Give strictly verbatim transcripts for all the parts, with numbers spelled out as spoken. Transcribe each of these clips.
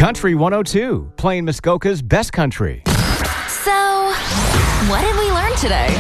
Country one oh two, playing Muskoka's best country. So, what did we learn today?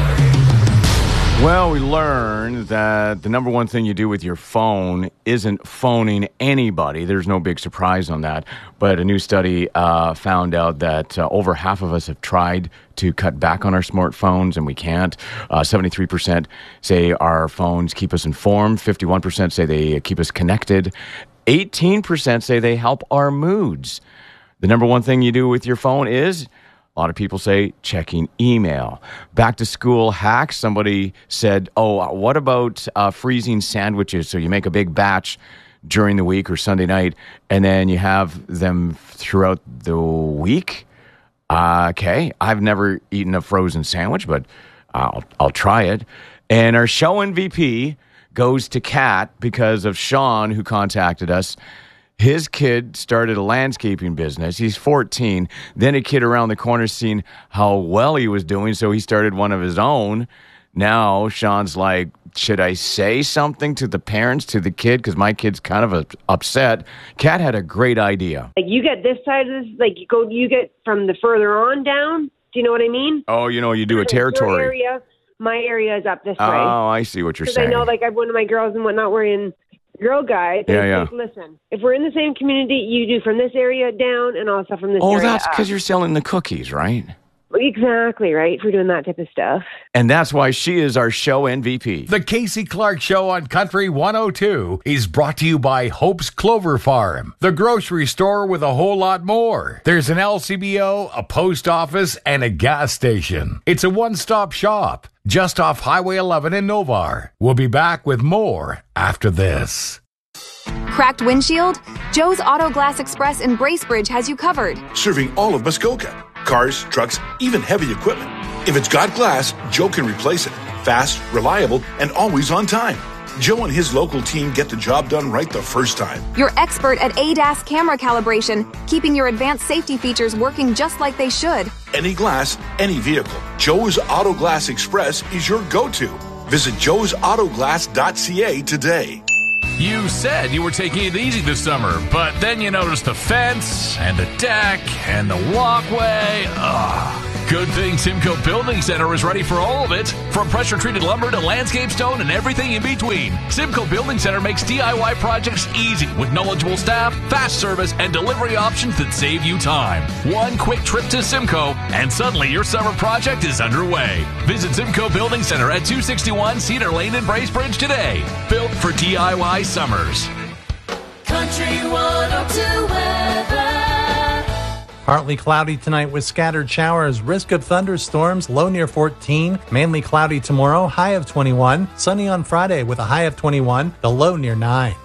Well, we learned that the number one thing you do with your phone isn't phoning anybody. There's no big surprise on that. But a new study uh, found out that uh, over half of us have tried to cut back on our smartphones, and we can't. Uh, seventy-three percent say our phones keep us informed. fifty-one percent say they keep us connected. eighteen percent say they help our moods. The number one thing you do with your phone is... a lot of people say checking email. Back to school hacks. Somebody said, oh, what about uh, freezing sandwiches? So you make a big batch during the week or Sunday night, and then you have them throughout the week. Uh, okay, I've never eaten a frozen sandwich, but I'll, I'll try it. And our show M V P goes to Kat because of Sean, who contacted us. His kid started a landscaping business. He's fourteen. Then a kid around the corner seen how well he was doing, so he started one of his own. Now Sean's like, should I say something to the parents, to the kid? Because my kid's kind of a, upset. Kat had a great idea. Like, you get this side of this, like, you go, you get from the further on down. Do you know what I mean? Oh, you know, you do a territory. Your area, my area is up this way. Oh, I see what you're saying. Because I know, like, I've one of my girls and whatnot were in Girl Guide. Yeah, yeah. Like, listen, if we're in the same community, you do from this area down and also from this oh, area Oh, that's because up. you're selling the cookies, right? Exactly, right? If we're doing that type of stuff. And that's why she is our show M V P. The Casey Clark Show on Country one oh two is brought to you by Hope's Clover Farm, the grocery store with a whole lot more. There's an L C B O, a post office, and a gas station. It's a one-stop shop just off Highway eleven in Novar. We'll be back with more after this. Cracked windshield? Joe's Auto Glass Express in Bracebridge has you covered. Serving all of Muskoka. Cars, trucks, even heavy equipment. If it's got glass, Joe can replace it. Fast, reliable, and always on time. Joe and his local team get the job done right the first time. You're expert at A D A S camera calibration, keeping your advanced safety features working just like they should. Any glass, any vehicle. Joe's Auto Glass Express is your go-to. Visit joes auto glass dot c a today. You said you were taking it easy this summer, but then you noticed the fence and the deck and the walkway. Ugh. Good thing Simcoe Building Center is ready for all of it. From pressure-treated lumber to landscape stone and everything in between, Simcoe Building Center makes D I Y projects easy with knowledgeable staff, fast service, and delivery options that save you time. One quick trip to Simcoe, and suddenly your summer project is underway. Visit Simcoe Building Center at two sixty-one Cedar Lane in Bracebridge today. Built for D I Y summers. Country one oh two weather. Partly cloudy tonight with scattered showers. Risk of thunderstorms, low near fourteen. Mainly cloudy tomorrow, high of twenty-one. Sunny on Friday with a high of twenty-one, the low near nine.